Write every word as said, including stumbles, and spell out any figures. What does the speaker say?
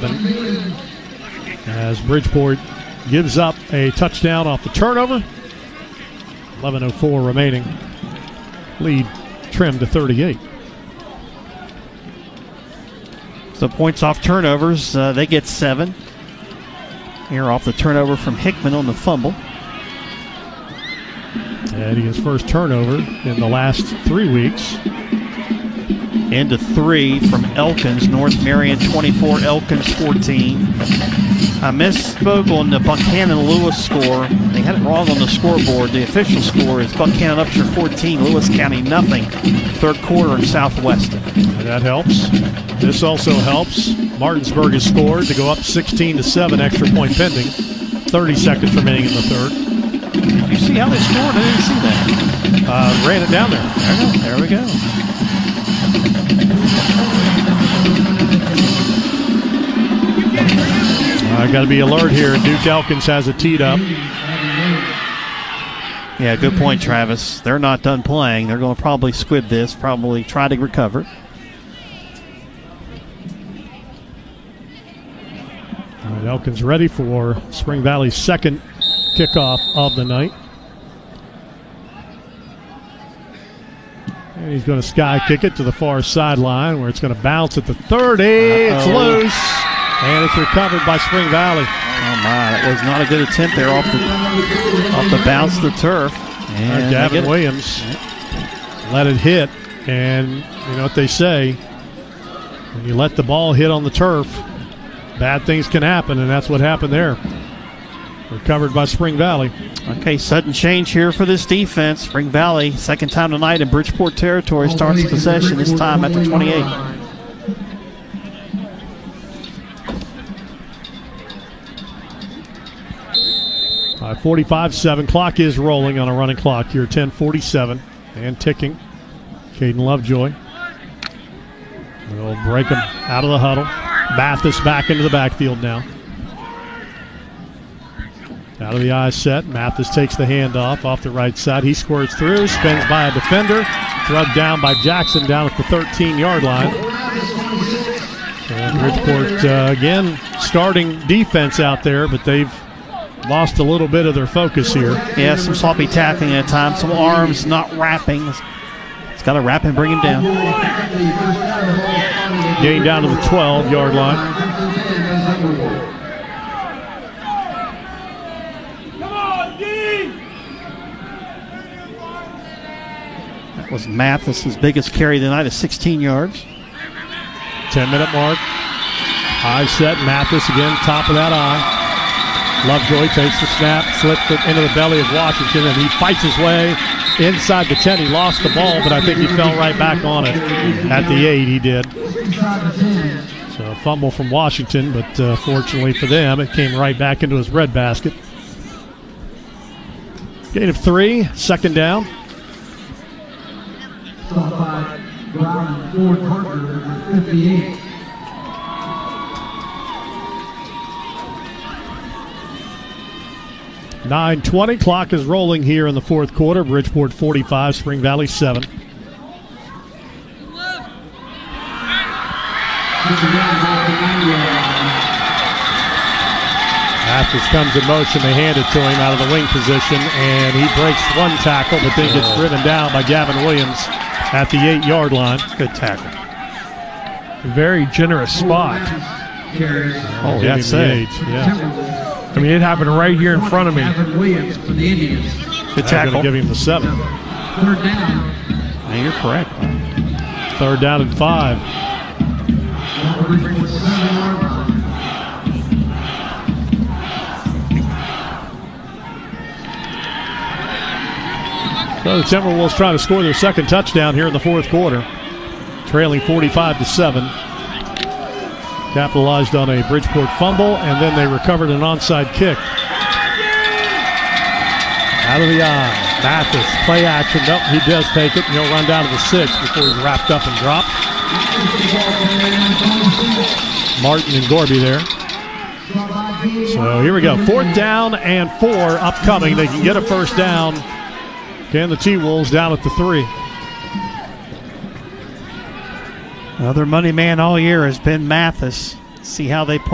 seven as Bridgeport gives up a touchdown off the turnover. eleven oh four remaining. Lead trimmed to thirty-eight. So points off turnovers, uh, they get seven. Here off the turnover from Hickman on the fumble. And his first turnover in the last three weeks. Into three from Elkins. North Marion twenty-four, Elkins fourteen. I misspoke on the Buchanan-Lewis score. They had it wrong on the scoreboard. The official score is Buchanan Upshur fourteen, Lewis County nothing. Third quarter in Southwestern. That helps. This also helps. Martinsburg has scored to go up sixteen to seven, extra point pending. thirty seconds remaining in the third. Did you see how they scored? I didn't see that. Uh, ran it down there. There, there we go. I uh, got to be alert here. Duke Elkins has it teed up. Yeah, good point, Travis. They're not done playing. They're going to probably squib this, probably try to recover. All right, Elkins ready for Spring Valley's second kickoff of the night. And he's going to sky kick it to the far sideline where it's going to bounce at the thirty. Uh-oh. It's loose. And it's recovered by Spring Valley. Oh, my. That was not a good attempt there off the off the bounce of the turf. And uh, Gavin Williams let it hit. And you know what they say, when you let the ball hit on the turf, bad things can happen, and that's what happened there. Recovered by Spring Valley. Okay, sudden change here for this defense. Spring Valley, second time tonight in Bridgeport territory, starts possession this time at the twenty-eight. forty-five seven. Clock is rolling on a running clock here. ten forty-seven and ticking. Caden Lovejoy will break him out of the huddle. Mathis back into the backfield now. Out of the eye set. Mathis takes the handoff off the right side. He squirts through, spins by a defender. Drugged down by Jackson down at the thirteen-yard line. So Bridgeport, uh, again, starting defense out there, but they've lost a little bit of their focus here. Yeah, some sloppy tackling at times, some arms not wrapping. It's got to wrap and bring him down. Gain down to the twelve-yard line. That was Mathis's biggest carry tonight at sixteen yards. ten-minute mark. High set, Mathis again, top of that eye. Lovejoy takes the snap, slips it into the belly of Washington, and he fights his way inside the ten. He lost the ball, but I think he fell right back on it. At the eight, he did. So a fumble from Washington, but uh, fortunately for them, it came right back into his red basket. Gain of three, second down. fifty-eight. nine twenty, clock is rolling here in the fourth quarter. Bridgeport forty-five, Spring Valley seven. Mathis comes in motion. They hand it to him out of the wing position, and he breaks one tackle, but then gets driven down by Gavin Williams at the eight-yard line. Good tackle. Very generous spot. Oh, that's eight. Yeah. I mean, it happened right here in front of me. Good tackle. Going to give him the seven. Third down. Yeah, you're correct. Third down and five. So the Timberwolves trying to score their second touchdown here in the fourth quarter, trailing forty-five to seven. Capitalized on a Bridgeport fumble, and then they recovered an onside kick. Out of the eye. Mathis, play action. Nope, he does take it, and he'll run down to the six before he's wrapped up and dropped. Martin and Gorby there. So here we go. Fourth down and four upcoming. They can get a first down. Can the T-Wolves down at the three? Well, their money man all year has been Mathis. See how they play.